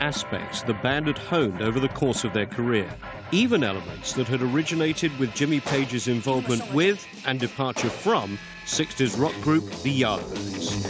aspects the band had honed over the course of their career, even elements that had originated with Jimmy Page's involvement with and departure from 60s rock group The Yardbirds.